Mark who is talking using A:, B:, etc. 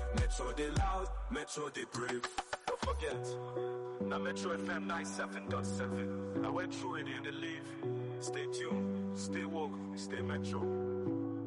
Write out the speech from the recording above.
A: Metro they loud, Metro they brave. Don't forget, now Metro FM 97.7. I went through it in the leave. Stay tuned, stay woke, stay Metro.